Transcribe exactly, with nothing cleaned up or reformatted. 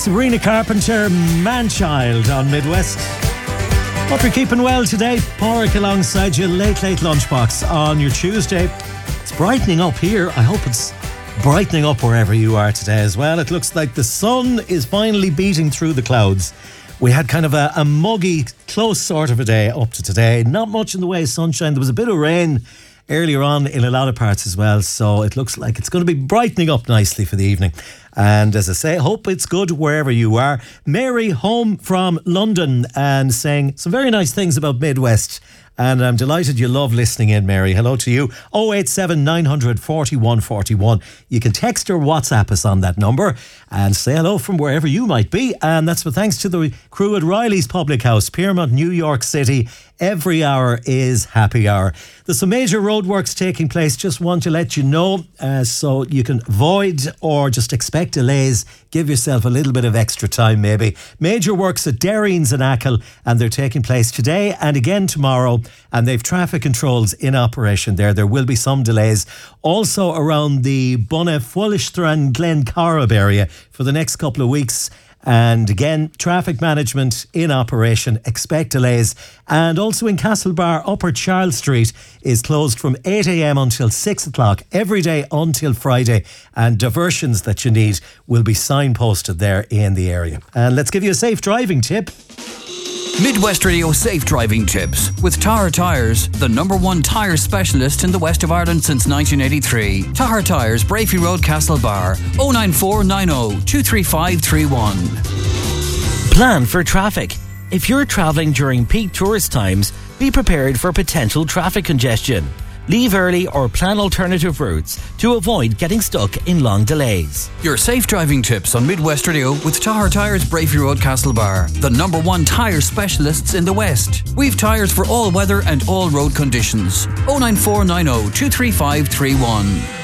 Sabrina Carpenter, Man-Child on Midwest. Hope you're keeping well today. Porrick alongside you, Late Late Lunchbox on your Tuesday. It's brightening up here. I hope it's brightening up wherever you are today as well. It looks like the sun is finally beating through the clouds. We had kind of a, a muggy, close sort of a day up to today. Not much in the way of sunshine. There was a bit of rain earlier on in a lot of parts as well, so it looks like it's going to be brightening up nicely for the evening. And as I say, hope it's good wherever you are. Mary home from London and saying some very nice things about Midwest. And I'm delighted you love listening in, Mary. Hello to you. oh eight seven nine hundred forty-one forty-one. You can text or WhatsApp us on that number and say hello from wherever you might be. And that's with thanks to the crew at Riley's Public House, Piermont, New York City. Every hour is happy hour. There's some major roadworks taking place. Just want to let you know, uh, so you can avoid or just expect delays. Give yourself a little bit of extra time maybe. Major works at Derrines and Achill, and they're taking place today and again tomorrow, and they've traffic controls in operation there. There will be some delays. Also around the Bunna, Fullistran, Glen Corrib area for the next couple of weeks. And again, traffic management in operation. Expect delays. And also in Castlebar, Upper Charles Street is closed from eight a.m. until six o'clock every day until Friday. And diversions that you need will be signposted there in the area. And let's give you a safe driving tip. Midwest Radio Safe Driving Tips with Tahar Tyres, the number one tyre specialist in the west of Ireland since nineteen eighty-three. Tahar Tyres, Brafey Road, Castlebar, oh nine four nine oh two three five three one. Plan for traffic. If you're travelling during peak tourist times, be prepared for potential traffic congestion. Leave early or plan alternative routes to avoid getting stuck in long delays. Your safe driving tips on Midwest Radio with Tahar Tyres, Brafey Road, Castlebar, the number one tyre specialists in the West. We've tyres for all weather and all road conditions. oh nine four nine oh two three five three one.